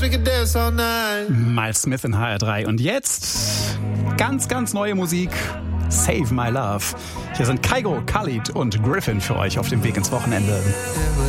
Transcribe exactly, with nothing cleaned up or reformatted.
we could dance all night. Miles Smith in H R drei. Und jetzt ganz, ganz neue Musik. Save My Love. Hier sind Kygo, Khalid und Griffin für euch auf dem Weg ins Wochenende. It was